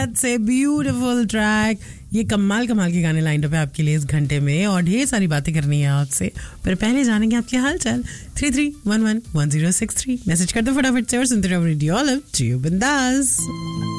से beautiful track. ये कमाल के गाने लाइन अप है आपके लिए इस घंटे में और ढेर सारी बातें करनी है आपसे. पर पहले जानेंगे आपके हालचाल. 33111063 मैसेज कर दो फटाफट से और सुनते रहो रेडियो ऑलिव. जियो बिंदास.